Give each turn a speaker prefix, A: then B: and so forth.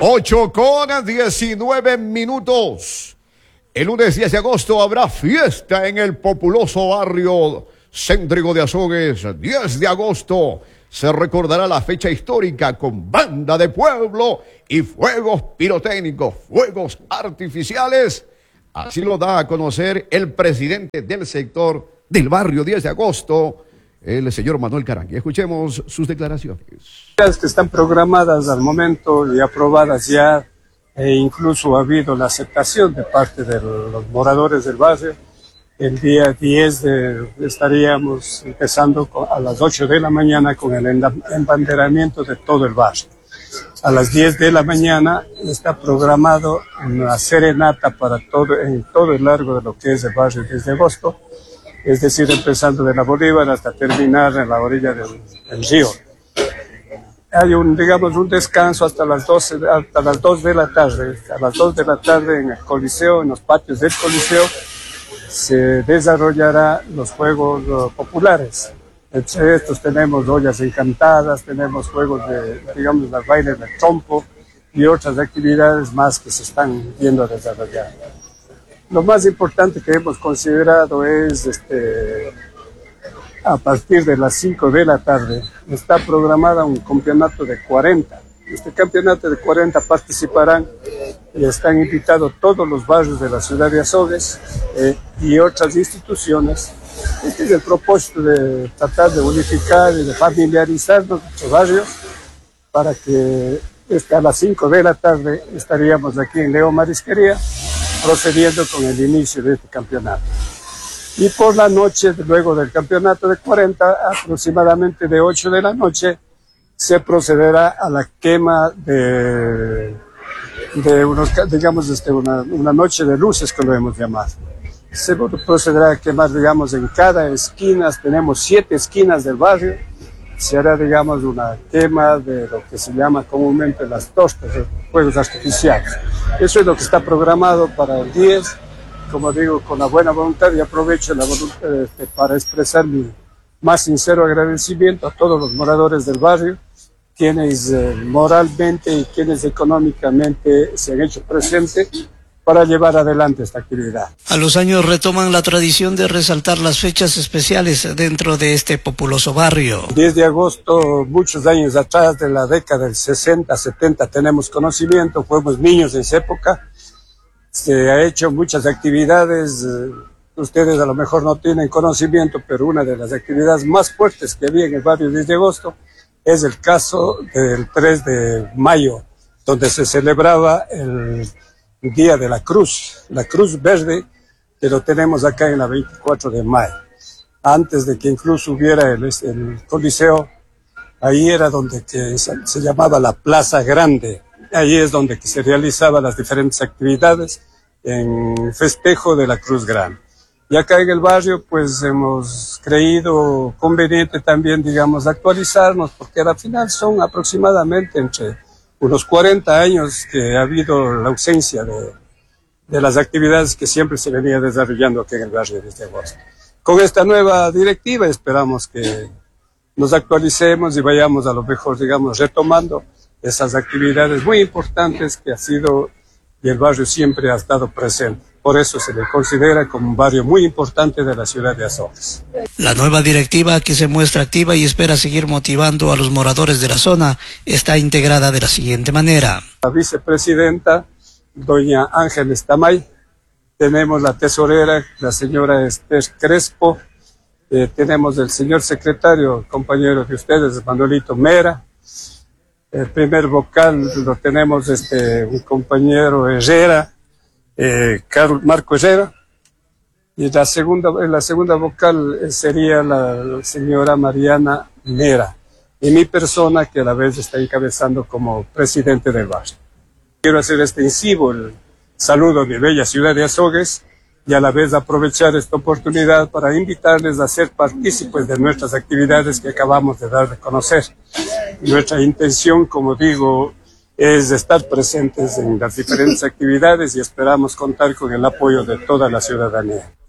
A: 8:19. El lunes 10 de agosto habrá fiesta en el populoso barrio céntrico de Azogues. 10 de agosto se recordará la fecha histórica con banda de pueblo y fuegos pirotécnicos, fuegos artificiales. Así lo da a conocer el presidente del sector del barrio 10 de agosto, el señor Manuel Carangui. Escuchemos sus declaraciones.
B: Las que están programadas al momento y aprobadas ya, e incluso ha habido la aceptación de parte de los moradores del barrio. El día 10 estaríamos empezando a las 8 de la mañana con el embanderamiento de todo el barrio. A las 10 de la mañana está programado una serenata para en todo el largo de lo que es el barrio 10 de agosto, es decir, empezando de la Bolívar hasta terminar en la orilla del río. Hay un descanso hasta las 2 de la tarde. A las 2 de la tarde en el Coliseo, en los patios del Coliseo, se desarrollará los juegos populares. Entre estos tenemos ollas encantadas, tenemos juegos los bailes del trompo y otras actividades más que se están viendo desarrollar. Lo más importante que hemos considerado es a partir de las 5 de la tarde está programada un campeonato de 40. Este campeonato de 40 participarán y están invitados todos los barrios de la ciudad de Azogues y otras instituciones. Este es el propósito de tratar de unificar y de familiarizar nuestros barrios para que a las 5 de la tarde estaríamos aquí en Leo Marisquería procediendo con el inicio de este campeonato. Y por la noche, luego del campeonato de 40, aproximadamente de 8 de la noche, se procederá a la quema de una noche de luces, que lo hemos llamado. Se procederá a quemar, en cada esquina, tenemos 7 esquinas del barrio, se hará, una quema de lo que se llama comúnmente las tostas, fuegos artificiales. Eso es lo que está programado para el 10. Como digo, con la buena voluntad, y aprovecho la voluntad para expresar mi más sincero agradecimiento a todos los moradores del barrio, quienes moralmente y quienes económicamente se han hecho presentes para llevar adelante esta actividad.
C: A los años retoman la tradición de resaltar las fechas especiales dentro de este populoso barrio.
B: 10 de agosto, muchos años atrás, de la década del 60, 70, tenemos conocimiento, fuimos niños en esa época. Se ha hecho muchas actividades, ustedes a lo mejor no tienen conocimiento, pero una de las actividades más fuertes que había en el barrio 10 de agosto es el caso del 3 de mayo, donde se celebraba el Día de la Cruz Verde, que lo tenemos acá en la 24 de mayo. Antes de que incluso hubiera el Coliseo, ahí era donde se llamaba la Plaza Grande. Ahí es donde se realizaban las diferentes actividades en festejo de la Cruz Grande. Y acá en el barrio, pues hemos creído conveniente también, actualizarnos, porque al final son aproximadamente entre unos 40 años que ha habido la ausencia de las actividades que siempre se venía desarrollando aquí en el barrio desde agosto. Con esta nueva directiva esperamos que nos actualicemos y vayamos a lo mejor, retomando esas actividades muy importantes que ha sido y el barrio siempre ha estado presente. Por eso se le considera como un barrio muy importante de la ciudad de Azogues.
C: La nueva directiva, que se muestra activa y espera seguir motivando a los moradores de la zona, está integrada de la siguiente manera.
B: La vicepresidenta, doña Ángeles Tamay, tenemos la tesorera, la señora Esther Crespo, tenemos el señor secretario, compañero de ustedes, Manuelito Mera. El primer vocal lo tenemos un compañero Herrera, Marco Herrera, y la segunda vocal sería la señora Mariana Mera, y mi persona, que a la vez está encabezando como presidente del barrio. Quiero hacer extensivo el saludo a mi bella ciudad de Azogues y a la vez aprovechar esta oportunidad para invitarles a ser partícipes de nuestras actividades que acabamos de dar a conocer. Nuestra intención, como digo, es estar presentes en las diferentes actividades y esperamos contar con el apoyo de toda la ciudadanía.